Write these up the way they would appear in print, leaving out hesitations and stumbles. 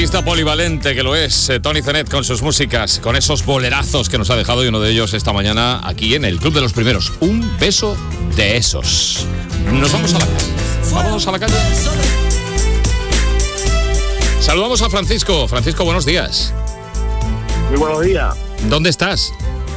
artista polivalente que lo es, Toni Zenet, con sus músicas, con esos bolerazos que nos ha dejado, y uno de ellos esta mañana aquí en el Club de los Primeros. Un beso de esos. Nos vamos a la calle. Vámonos a la calle. Saludamos a Francisco. Francisco, buenos días. Muy buenos días. ¿Dónde estás?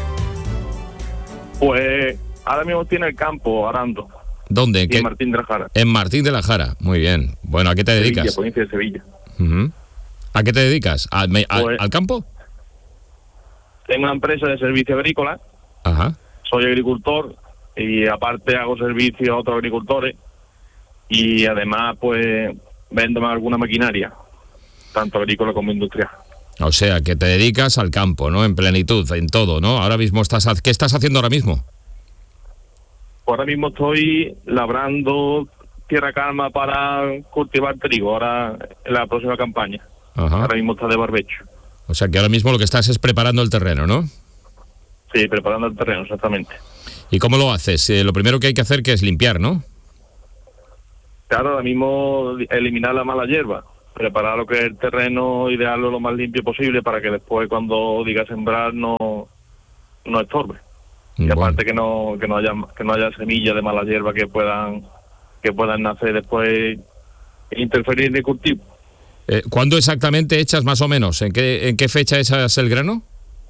Pues ahora mismo estoy en el campo, arando. ¿Dónde? En Martín de la Jara. En Martín de la Jara. Muy bien. Bueno, ¿a qué te dedicas? Sevilla, provincia de Sevilla. Uh-huh. ¿A qué te dedicas? ¿Al campo? Tengo una empresa de servicio agrícola. Ajá. Soy agricultor y aparte hago servicio a otros agricultores y además pues vendo alguna maquinaria, tanto agrícola como industrial. O sea, que te dedicas al campo, ¿no? En plenitud, en todo, ¿no? Ahora mismo ¿qué estás haciendo ahora mismo? Ahora mismo estoy labrando tierra calma para cultivar trigo, ahora en la próxima campaña. Ajá. Ahora mismo está de barbecho. O sea, que ahora mismo lo que estás es preparando el terreno, ¿no? Sí, preparando el terreno, exactamente. ¿Y cómo lo haces? Lo primero que hay que hacer que es limpiar, ¿no? Claro, ahora mismo eliminar la mala hierba, preparar lo que es el terreno, idearlo lo más limpio posible para que después cuando diga sembrar no estorbe. Y aparte que no haya semillas de mala hierba que puedan nacer después e interferir en el cultivo. ¿Cuándo exactamente echas más o menos? ¿En qué fecha echas el grano?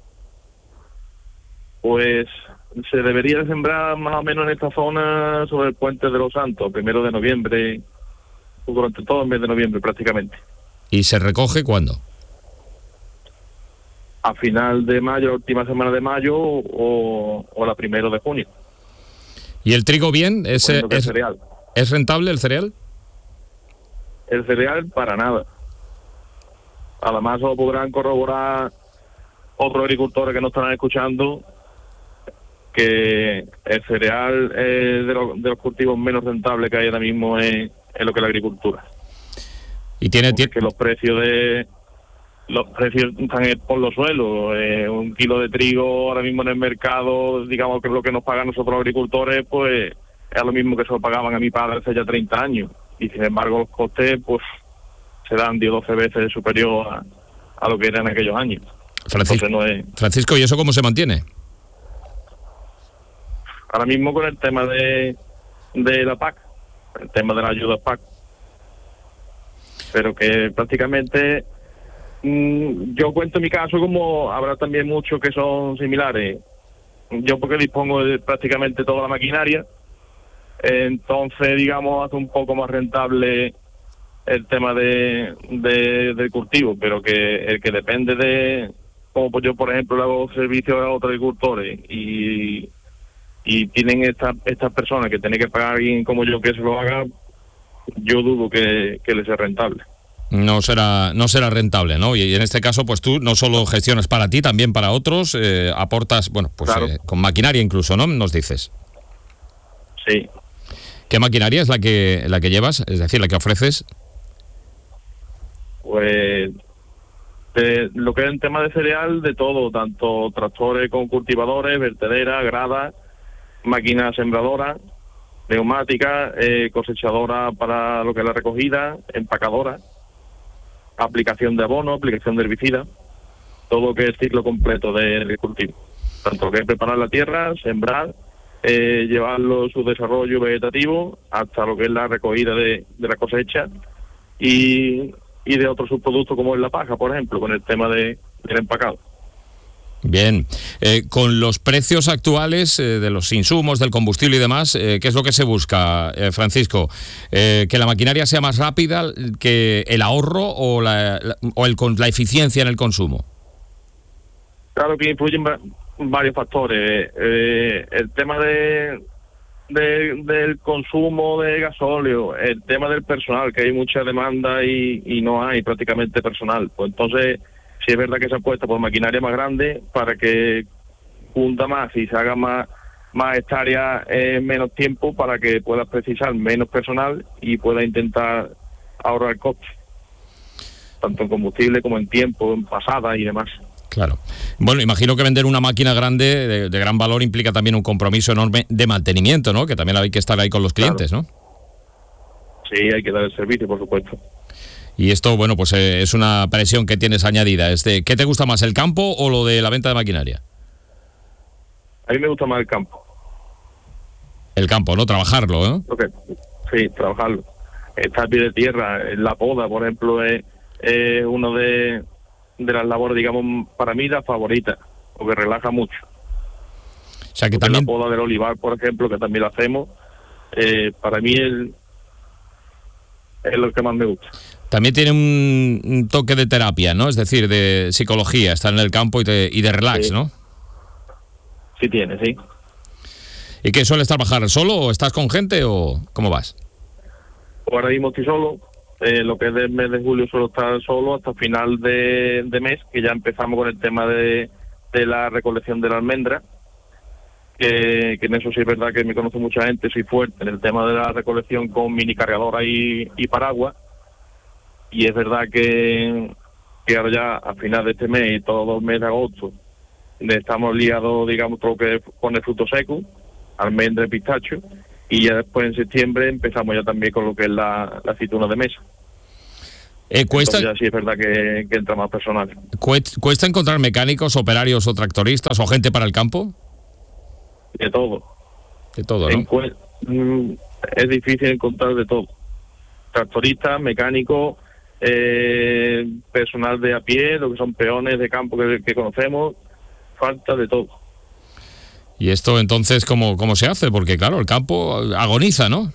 Pues se debería sembrar más o menos en esta zona sobre el Puente de los Santos, 1 de noviembre, durante todo el mes de noviembre prácticamente. ¿Y se recoge cuándo? A final de mayo, la última semana de mayo o la 1 de junio. ¿Y el trigo bien? Cereal. ¿Es rentable el cereal? El cereal para nada. Además lo podrán corroborar otros agricultores que no estarán escuchando, que el cereal es de los cultivos menos rentables que hay ahora mismo en lo que es la agricultura. Y tiene que los precios están por los suelos. Un kilo de trigo ahora mismo en el mercado, digamos que es lo que nos pagan nosotros los agricultores, pues es lo mismo que se lo pagaban a mi padre hace ya 30 años. Y sin embargo los costes pues serán 10 o 12 veces superior a lo que eran en aquellos años. Francisco, ¿y eso cómo se mantiene? Ahora mismo con el tema de la PAC, el tema de la ayuda PAC, pero que prácticamente yo cuento mi caso, como habrá también muchos que son similares. Yo porque dispongo de prácticamente toda la maquinaria, entonces digamos hace un poco más rentable el tema del cultivo, pero que el que depende de, como pues yo por ejemplo le hago servicio a otros agricultores y tienen estas personas que tienen que pagar a alguien como yo que se lo haga, yo dudo que les sea rentable. No será rentable, ¿no? Y en este caso, pues tú no solo gestionas para ti, también para otros, aportas, bueno, pues claro. Con maquinaria incluso, ¿no? Nos dices. Sí. ¿Qué maquinaria es la que llevas? Es decir, la que ofreces. Pues lo que es en tema de cereal, de todo, tanto tractores con cultivadores, vertederas, gradas, máquinas sembradoras, neumáticas, cosechadoras para lo que es la recogida, empacadora, aplicación de abono, aplicación de herbicida, todo lo que es ciclo completo del cultivo. Tanto lo que es preparar la tierra, sembrar, llevarlo su desarrollo vegetativo, hasta lo que es la recogida de la cosecha y de otros subproductos como es la paja, por ejemplo, con el tema del empacado. Bien, con los precios actuales de los insumos, del combustible y demás, ¿qué es lo que se busca, Francisco? ¿Que la maquinaria sea más rápida, que el ahorro o la eficiencia en el consumo? Claro que influyen varios factores. El tema del consumo de gasóleo, el tema del personal, que hay mucha demanda y no hay prácticamente personal. Pues entonces sí es verdad que se apuesta por maquinaria más grande para que cunda más y se haga más hectáreas en menos tiempo, para que puedas precisar menos personal y pueda intentar ahorrar costes, tanto en combustible como en tiempo, en pasada y demás. Claro. Bueno, imagino que vender una máquina grande de gran valor implica también un compromiso enorme de mantenimiento, ¿no? Que también hay que estar ahí con los clientes, claro. ¿No? Sí, hay que dar el servicio, por supuesto. Y esto, bueno, pues es una presión que tienes añadida. ¿Qué te gusta más, el campo o lo de la venta de maquinaria? A mí me gusta más el campo. El campo, ¿no? Trabajarlo, ¿eh? Okay. Sí, trabajarlo. Estar a pie de tierra, la poda, por ejemplo, es uno de las labores, digamos, para mí la favorita, porque relaja mucho. O sea que también... La poda del olivar, por ejemplo, que también lo hacemos, para mí es lo que más me gusta. También tiene un toque de terapia, ¿no? Es decir, de psicología, estar en el campo y de relax, sí. ¿no? Sí tiene, sí. ¿Y qué, sueles trabajar solo o estás con gente o cómo vas? Ahora mismo estoy solo. Lo que es del mes de julio suelo estar solo hasta final de mes, que ya empezamos con el tema de la recolección de la almendra. Que en eso sí es verdad que me conoce mucha gente, soy fuerte en el tema de la recolección con mini cargadora y paraguas. Y es verdad que ahora ya a final de este mes y todo el mes de agosto estamos liados, digamos, todo lo que pone fruto seco, almendra y pistacho, y ya después en septiembre empezamos ya también con lo que es la aceituna de mesa. ¿Cuesta? Entonces ya sí es verdad que entra más personal. ¿Cuesta encontrar mecánicos, operarios o tractoristas o gente para el campo? De todo. De todo, ¿no? Es difícil encontrar de todo. Tractoristas, mecánicos, personal de a pie, lo que son peones de campo que conocemos, falta de todo. ¿Y esto entonces cómo se hace? Porque claro, el campo agoniza, ¿no?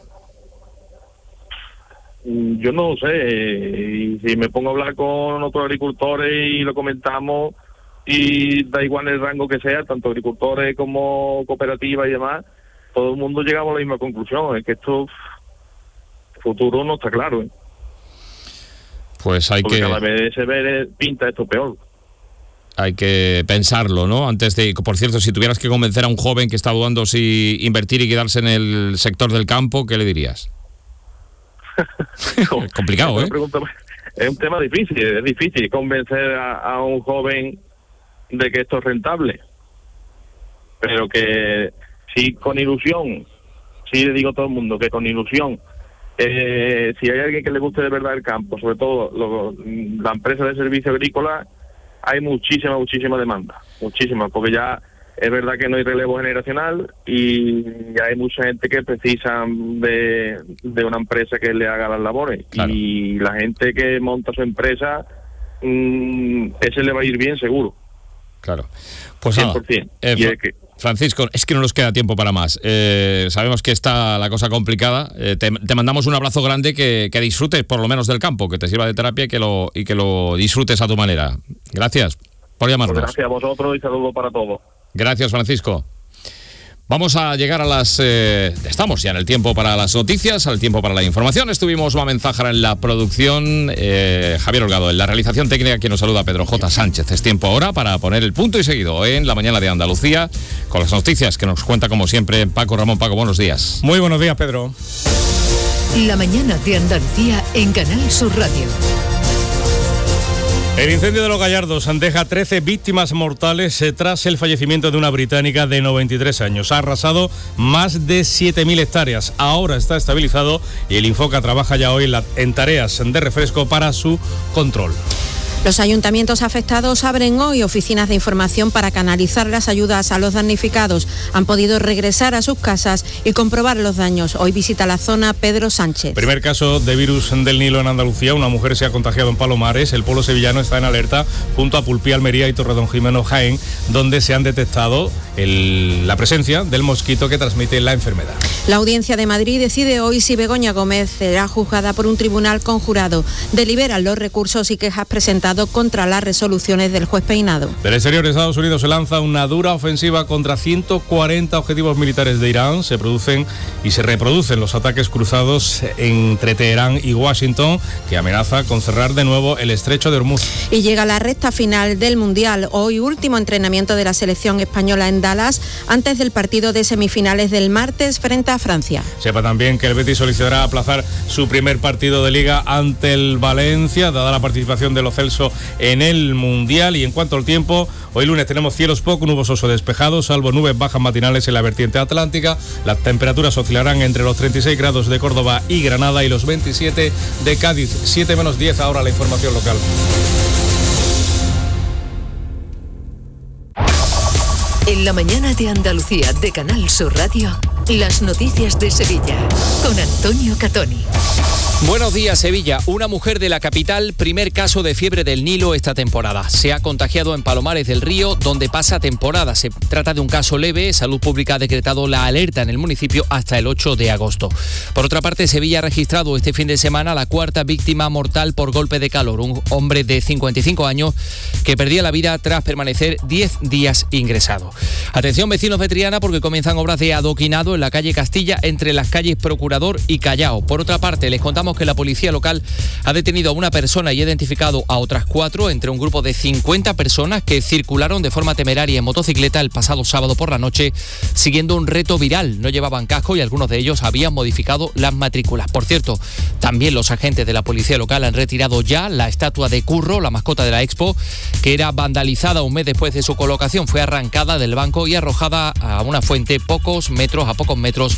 Yo no lo sé, y si me pongo a hablar con otros agricultores y lo comentamos, y da igual el rango que sea, tanto agricultores como cooperativas y demás, todo el mundo llegamos a la misma conclusión, es que esto futuro no está claro, ¿eh? Pues porque cada vez se ve, pinta esto peor. Hay que pensarlo, ¿no? Antes de... Por cierto, si tuvieras que convencer a un joven que está dudando si invertir y quedarse en el sector del campo, ¿qué le dirías? Es complicado, ¿eh? Es un tema difícil, es difícil convencer a un joven de que esto es rentable. Pero que sí, con ilusión, sí le digo a todo el mundo que con ilusión, si hay alguien que le guste de verdad el campo, sobre todo la empresa de servicio agrícola, hay muchísima demanda, muchísima, porque ya es verdad que no hay relevo generacional y hay mucha gente que precisa de una empresa que le haga las labores. Claro. Y la gente que monta su empresa, ese le va a ir bien seguro. Claro. Pues 100%. Francisco, es que no nos queda tiempo para más. Sabemos que está la cosa complicada. Te mandamos un abrazo grande, que disfrutes por lo menos del campo, que te sirva de terapia y que lo disfrutes a tu manera. Gracias por llamarnos. Pues gracias a vosotros y saludos para todos. Gracias, Francisco. Vamos a llegar a las... estamos ya en el tiempo para las noticias, al tiempo para la información. Estuvimos Mamen Zájara en la producción, Javier Holgado en la realización técnica, que nos saluda Pedro J. Sánchez. Es tiempo ahora para poner el punto y seguido en La Mañana de Andalucía, con las noticias que nos cuenta como siempre Paco Ramón. Paco, buenos días. Muy buenos días, Pedro. La Mañana de Andalucía en Canal Sur Radio. El incendio de Los Gallardos deja 13 víctimas mortales tras el fallecimiento de una británica de 93 años. Ha arrasado más de 7.000 hectáreas. Ahora está estabilizado y el Infoca trabaja ya hoy en tareas de refresco para su control. Los ayuntamientos afectados abren hoy oficinas de información para canalizar las ayudas a los damnificados. Han podido regresar a sus casas y comprobar los daños. Hoy visita la zona Pedro Sánchez. Primer caso de virus del Nilo en Andalucía. Una mujer se ha contagiado en Palomares. El pueblo sevillano está en alerta junto a Pulpí, Almería y Torredonjimeno, Jaén, donde se han detectado la presencia del mosquito que transmite la enfermedad. La Audiencia de Madrid decide hoy si Begoña Gómez será juzgada por un tribunal conjurado. Deliberan los recursos y quejas presentados contra las resoluciones del juez Peinado. Del exterior, Estados Unidos se lanza una dura ofensiva contra 140 objetivos militares de Irán. Se producen y se reproducen los ataques cruzados entre Teherán y Washington, que amenaza con cerrar de nuevo el estrecho de Hormuz. Y llega la recta final del Mundial. Hoy último entrenamiento de la selección española en Dallas antes del partido de semifinales del martes frente a Francia. Sepa también que el Betis solicitará aplazar su primer partido de Liga ante el Valencia, dada la participación de Lo Celso en el Mundial. Y en cuanto al tiempo, hoy lunes tenemos cielos poco nubosos o despejados, salvo nubes bajas matinales en la vertiente atlántica. Las temperaturas oscilarán entre los 36 grados de Córdoba y Granada y los 27 de Cádiz. 7 menos 10 ahora la información local. En la mañana de Andalucía de Canal Sur Radio, las noticias de Sevilla con Antonio Catoni. Buenos días, Sevilla. Una mujer de la capital, primer caso de fiebre del Nilo esta temporada. Se ha contagiado en Palomares del Río, donde pasa temporada. Se trata de un caso leve. Salud Pública ha decretado la alerta en el municipio hasta el 8 de agosto. Por otra parte, Sevilla ha registrado este fin de semana la cuarta víctima mortal por golpe de calor. Un hombre de 55 años que perdía la vida tras permanecer 10 días ingresado. Atención, vecinos de Triana, porque comienzan obras de adoquinado en la calle Castilla entre las calles Procurador y Callao. Por otra parte, les contamos que la policía local ha detenido a una persona y identificado a otras 4 entre un grupo de 50 personas que circularon de forma temeraria en motocicleta el pasado sábado por la noche siguiendo un reto viral. No llevaban casco y algunos de ellos habían modificado las matrículas. Por cierto, también los agentes de la policía local han retirado ya la estatua de Curro, la mascota de la Expo, que era vandalizada un mes después de su colocación. Fue arrancada del banco y arrojada a una fuente a pocos metros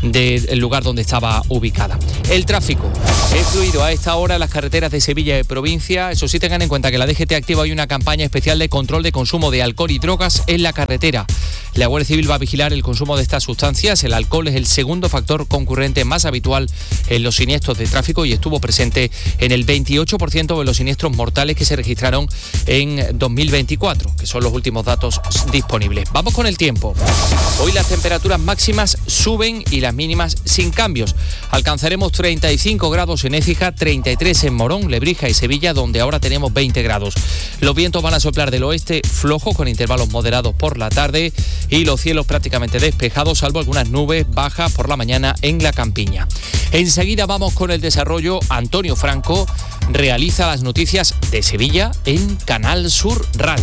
del lugar donde estaba ubicada. El tráfico es fluido a esta hora en las carreteras de Sevilla y provincia. Eso sí, tengan en cuenta que la DGT activa hoy una campaña especial de control de consumo de alcohol y drogas en la carretera. La Guardia Civil va a vigilar el consumo de estas sustancias. El alcohol es el segundo factor concurrente más habitual en los siniestros de tráfico y estuvo presente en el 28% de los siniestros mortales que se registraron en 2024, que son los últimos datos disponibles. Vamos con el tiempo. Hoy las temperaturas máximas suben y las mínimas sin cambios. Alcanzaremos 35 grados en Écija, 33 en Morón, Lebrija y Sevilla, donde ahora tenemos 20 grados. Los vientos van a soplar del oeste flojos con intervalos moderados por la tarde y los cielos prácticamente despejados, salvo algunas nubes bajas por la mañana en la campiña. Enseguida vamos con el desarrollo. Antonio Franco realiza las noticias de Sevilla en Canal Sur Radio.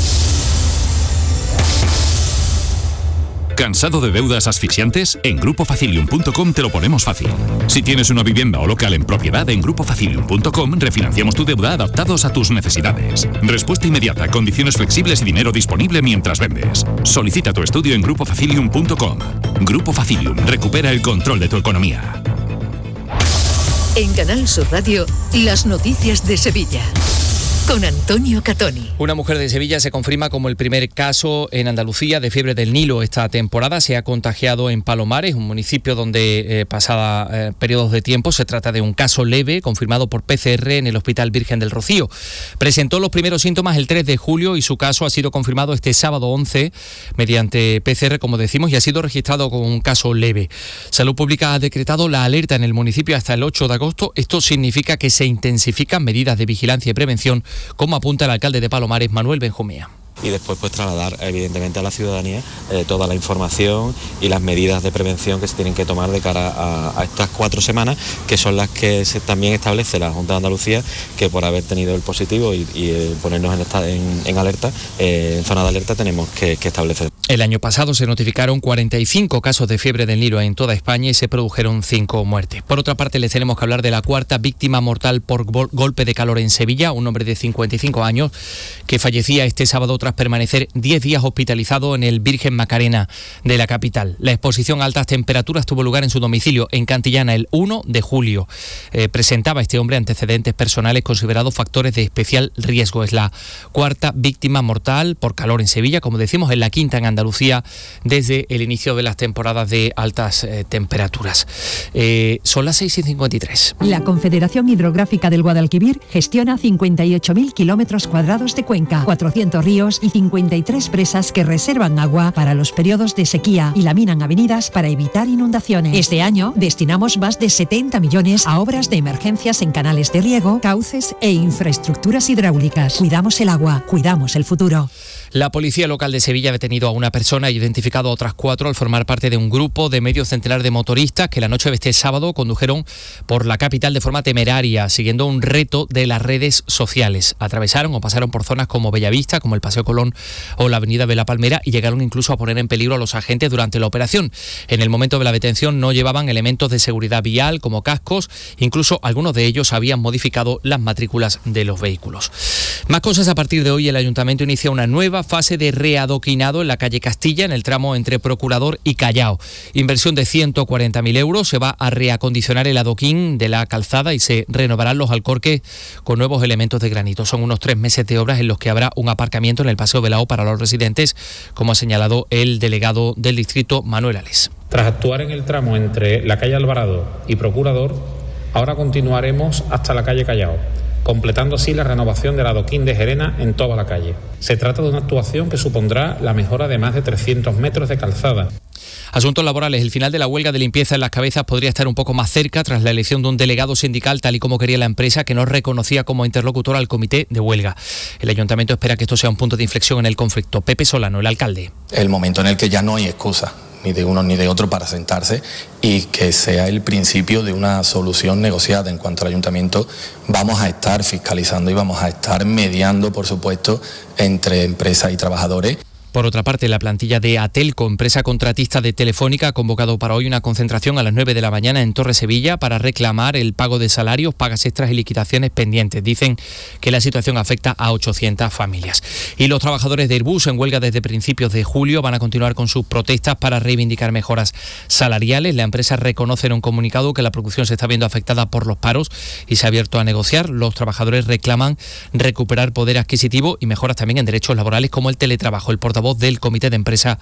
¿Cansado de deudas asfixiantes? En GrupoFacilium.com te lo ponemos fácil. Si tienes una vivienda o local en propiedad, en GrupoFacilium.com refinanciamos tu deuda adaptados a tus necesidades. Respuesta inmediata, condiciones flexibles y dinero disponible mientras vendes. Solicita tu estudio en GrupoFacilium.com. Grupo Facilium, recupera el control de tu economía. En Canal Sur Radio, las noticias de Sevilla con Antonio Catoni. Una mujer de Sevilla se confirma como el primer caso en Andalucía de fiebre del Nilo esta temporada. Se ha contagiado en Palomares, un municipio donde pasada periodos de tiempo. Se trata de un caso leve confirmado por PCR en el Hospital Virgen del Rocío. Presentó los primeros síntomas el 3 de julio y su caso ha sido confirmado este sábado 11 mediante PCR, como decimos, y ha sido registrado como un caso leve. Salud Pública ha decretado la alerta en el municipio hasta el 8 de agosto. Esto significa que se intensifican medidas de vigilancia y prevención, como apunta el alcalde de Palomares, Manuel Benjumea. Y después pues trasladar evidentemente a la ciudadanía toda la información y las medidas de prevención que se tienen que tomar de cara a estas 4 semanas, que son las que también establece la Junta de Andalucía, que por haber tenido el positivo y ponernos en alerta, en zona de alerta, tenemos que establecer. El año pasado se notificaron 45 casos de fiebre del Nilo en toda España y se produjeron 5 muertes. Por otra parte, les tenemos que hablar de la cuarta víctima mortal por golpe de calor en Sevilla, un hombre de 55 años que fallecía este sábado tras permanecer 10 días hospitalizado en el Virgen Macarena de la capital. La exposición a altas temperaturas tuvo lugar en su domicilio en Cantillana el 1 de julio. Presentaba este hombre antecedentes personales considerados factores de especial riesgo. Es la cuarta víctima mortal por calor en Sevilla, como decimos, en la quinta en Andalucía desde el inicio de las temporadas de altas temperaturas. Son las 6:53. La Confederación Hidrográfica del Guadalquivir gestiona 58.000 kilómetros cuadrados de cuenca, 400 ríos y 53 presas que reservan agua para los periodos de sequía y laminan avenidas para evitar inundaciones. Este año destinamos más de 70 millones a obras de emergencias en canales de riego, cauces e infraestructuras hidráulicas. Cuidamos el agua, cuidamos el futuro. La policía local de Sevilla ha detenido a una persona e identificado a otras 4 al formar parte de un grupo de medio centenar de motoristas que la noche de este sábado condujeron por la capital de forma temeraria, siguiendo un reto de las redes sociales. Atravesaron o pasaron por zonas como Bellavista, como el Paseo Colón o la avenida de la Palmera, y llegaron incluso a poner en peligro a los agentes durante la operación. En el momento de la detención no llevaban elementos de seguridad vial como cascos, incluso algunos de ellos habían modificado las matrículas de los vehículos. Más cosas. A partir de hoy el Ayuntamiento inicia una nueva fase de readoquinado en la calle Castilla, en el tramo entre Procurador y Callao. Inversión de 140.000 euros, se va a reacondicionar el adoquín de la calzada y se renovarán los alcorques con nuevos elementos de granito. Son unos 3 meses de obras en los que habrá un aparcamiento en el Paseo Velao para los residentes, como ha señalado el delegado del distrito, Manuel Ales. Tras actuar en el tramo entre la calle Alvarado y Procurador, ahora continuaremos hasta la calle Callao, completando así la renovación del adoquín de Gerena en toda la calle. Se trata de una actuación que supondrá la mejora de más de 300 metros de calzada. Asuntos laborales. El final de la huelga de limpieza en Las Cabezas podría estar un poco más cerca tras la elección de un delegado sindical, tal y como quería la empresa, que no reconocía como interlocutor al comité de huelga. El ayuntamiento espera que esto sea un punto de inflexión en el conflicto. Pepe Solano, el alcalde. El momento en el que ya no hay excusa, ni de uno ni de otro, para sentarse, y que sea el principio de una solución negociada. En cuanto al ayuntamiento, vamos a estar fiscalizando y vamos a estar mediando, por supuesto, entre empresas y trabajadores. Por otra parte, la plantilla de Atelco, empresa contratista de Telefónica, ha convocado para hoy una concentración a las 9 de la mañana en Torre Sevilla para reclamar el pago de salarios, pagas extras y liquidaciones pendientes. Dicen que la situación afecta a 800 familias. Y los trabajadores de Airbus, en huelga desde principios de julio, van a continuar con sus protestas para reivindicar mejoras salariales. La empresa reconoce en un comunicado que la producción se está viendo afectada por los paros y se ha abierto a negociar. Los trabajadores reclaman recuperar poder adquisitivo y mejoras también en derechos laborales como el teletrabajo. El portavoz del comité de empresa